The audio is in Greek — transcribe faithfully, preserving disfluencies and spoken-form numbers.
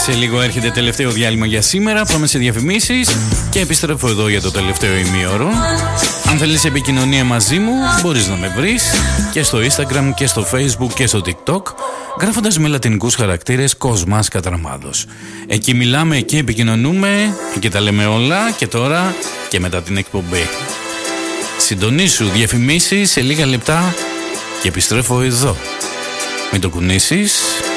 Σε λίγο έρχεται τελευταίο διάλειμμα για σήμερα. Πάμε σε διαφημίσεις και επιστρέφω εδώ για το τελευταίο ημίωρο. Αν θέλεις επικοινωνία μαζί μου, μπορείς να με βρεις και στο Instagram και στο Facebook και στο TikTok, γράφοντας με λατινικούς χαρακτήρες Κοσμάς Κατραμάδος. Εκεί μιλάμε, εκεί επικοινωνούμε, εκεί τα λέμε όλα και τώρα και μετά την εκπομπή. Συντονίσου, διαφημίσεις σε λίγα λεπτά και επιστρέφω εδώ. Μην το κουνήσεις.